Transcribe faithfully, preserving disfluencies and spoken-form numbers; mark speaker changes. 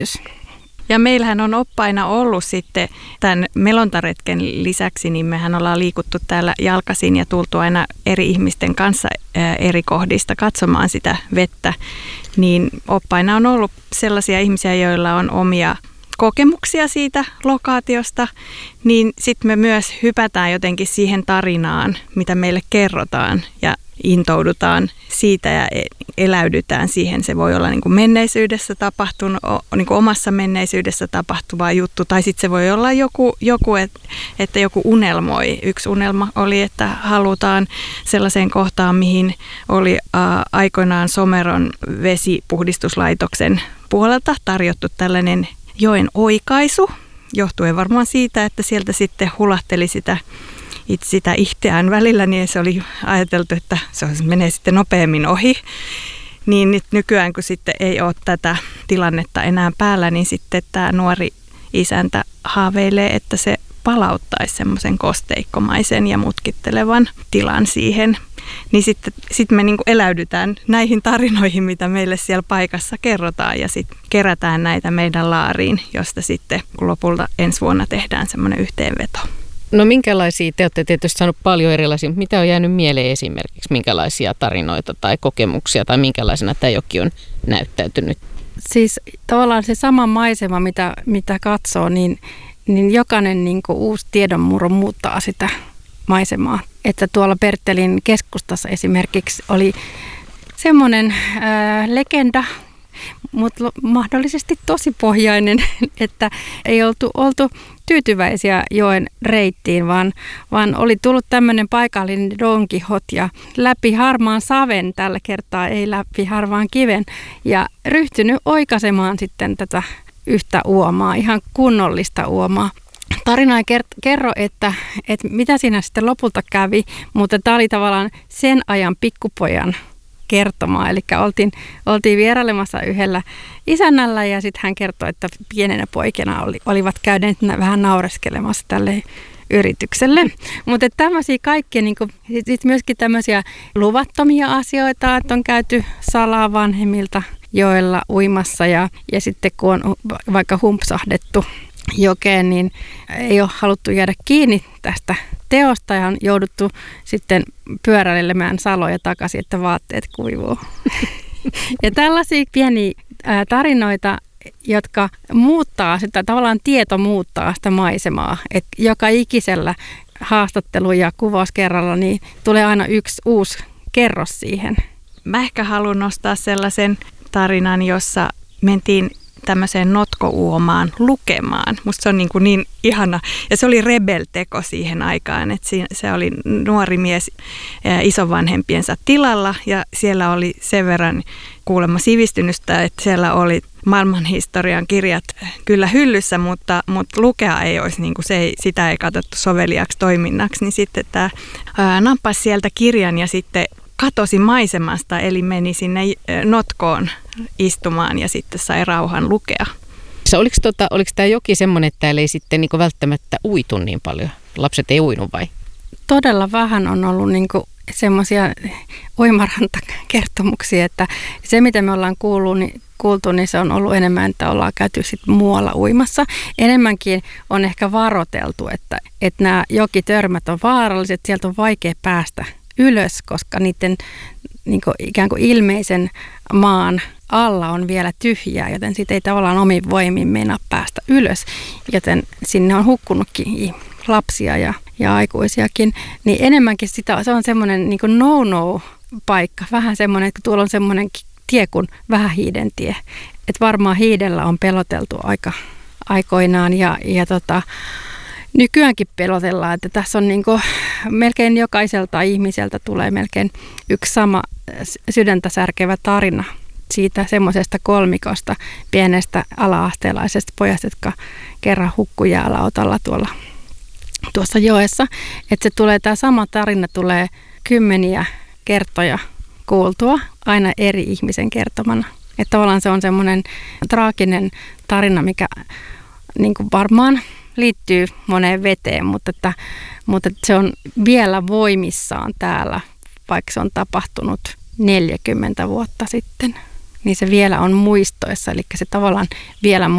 Speaker 1: Ja meillähän on oppaina ollut sitten tämän melontaretken lisäksi, niin mehän ollaan liikuttu täällä jalkaisin ja tultu aina eri ihmisten kanssa eri kohdista katsomaan sitä vettä. Niin oppaina on ollut sellaisia ihmisiä, joilla on omia kokemuksia siitä lokaatiosta, niin sitten me myös hypätään jotenkin siihen tarinaan, mitä meille kerrotaan ja intoudutaan siitä ja eläydytään siihen. Se voi olla niin kuin menneisyydessä tapahtunut, niin kuin omassa menneisyydessä tapahtuva juttu, tai sitten se voi olla joku, joku että joku unelmoi. Yksi unelma oli, että halutaan sellaiseen kohtaan, mihin oli ä, aikoinaan Someron vesipuhdistuslaitoksen puolelta tarjottu tällainen joen oikaisu, johtuen varmaan siitä, että sieltä sitten hulahteli sitä itse sitä itseään välillä, niin se oli ajateltu, että se menee sitten nopeammin ohi. Niin nyt nykyään, kun sitten ei ole tätä tilannetta enää päällä, niin sitten tämä nuori isäntä haaveilee, että se palauttaisi semmoisen kosteikkomaisen ja mutkittelevan tilan siihen. Niin sitten sit me niinku eläydytään näihin tarinoihin, mitä meille siellä paikassa kerrotaan, ja sitten kerätään näitä meidän laariin, josta sitten lopulta ensi vuonna tehdään semmoinen yhteenveto.
Speaker 2: No minkälaisia, te olette tietysti saanut paljon erilaisia, mutta mitä on jäänyt mieleen esimerkiksi, minkälaisia tarinoita tai kokemuksia tai minkälaisena tämä joki on näyttäytynyt?
Speaker 3: Siis tavallaan se sama maisema, mitä, mitä katsoo, niin, niin jokainen niin kuin uusi tiedonmurro muuttaa sitä maisemaa. Että tuolla Bertelin keskustassa esimerkiksi oli semmoinen ää, legenda, mutta mahdollisesti tosi pohjainen, että ei oltu, oltu tyytyväisiä joen reittiin, vaan, vaan oli tullut tämmöinen paikallinen Don Quixote ja läpi harmaan saven tällä kertaa, ei läpi harmaan kiven, ja ryhtynyt oikaisemaan sitten tätä yhtä uomaa, ihan kunnollista uomaa. Tarina ei kerro, että, että mitä siinä sitten lopulta kävi, mutta tämä oli tavallaan sen ajan pikkupojan kertomaan. Eli oltiin, oltiin vierailemassa yhdellä isännällä ja sitten hän kertoi, että pienenä poikena oli, olivat käyneet vähän naureskelemassa tälle yritykselle. Mutta tämmöisiä kaikkia, niin sitten myöskin tämmöisiä luvattomia asioita, että on käyty salaa vanhemmilta joella uimassa ja, ja sitten kun on vaikka humpsahdettu jokeen, niin ei ole haluttu jäädä kiinni tästä teosta ja on jouduttu sitten pyöräilemään saloja takaisin, että vaatteet kuivuu. Ja tällaisia pieniä ää, tarinoita, jotka muuttaa sitä, tavallaan tieto muuttaa sitä maisemaa. Et joka ikisellä haastattelu- ja kuvauskerralla niin tulee aina yksi uusi kerros siihen.
Speaker 1: Mä ehkä haluan nostaa sellaisen tarinan, jossa mentiin tämmöiseen notkouomaan lukemaan. Musta se on niin, kuin niin ihana. Ja se oli rebelteko siihen aikaan, että se oli nuori mies isovanhempiensa tilalla ja siellä oli sen verran kuulemma sivistynystä, että siellä oli maailmanhistorian kirjat kyllä hyllyssä, mutta, mutta lukea ei olisi, niin kuin se ei, sitä ei katsottu soveliaksi toiminnaksi, niin sitten tämä ää, nappasi sieltä kirjan ja sitten katosi maisemasta, eli meni sinne notkoon istumaan ja sitten sai rauhan lukea.
Speaker 2: Oliko, tota, oliko tämä joki semmoinen, että täällä ei sitten niinku välttämättä uitu niin paljon? Lapset ei uinut vai?
Speaker 3: Todella vähän on ollut niinku semmoisia uimarantakertomuksia, että se mitä me ollaan kuullut, niin, kuultu, niin se on ollut enemmän, että ollaan käyty sit muualla uimassa. Enemmänkin on ehkä varoteltu, että, että nämä jokitörmät on vaaralliset, sieltä on vaikea päästä ylös, koska niiden niin kuin ikään kuin ilmeisen maan alla on vielä tyhjää, joten siitä ei tavallaan omin voimin meinaa päästä ylös, joten sinne on hukkunutkin lapsia ja, ja aikuisiakin, niin enemmänkin sitä, se on semmoinen niin kuin no-no-paikka, vähän semmoinen, että tuolla on semmoinen tie kuin Vähähiiden tie, että varmaan hiidellä on peloteltu aika aikoinaan ja, ja tota, nykyäänkin pelotellaan, että tässä on niin kuin melkein jokaiselta ihmiseltä tulee melkein yksi sama sydäntä särkevä tarina siitä semmoisesta kolmikosta pienestä ala-asteelaisesta pojasta, jotka kerran hukkui jäälautalla tuolla tuossa joessa. Että se tulee, tämä sama tarina tulee kymmeniä kertoja kuultua aina eri ihmisen kertomana. Että tavallaan se on semmoinen traaginen tarina, mikä niin kuin varmaan liittyy moneen veteen, mutta, että, mutta että se on vielä voimissaan täällä, vaikka se on tapahtunut neljäkymmentä vuotta sitten. Niin se vielä on muistoissa, eli se tavallaan vielä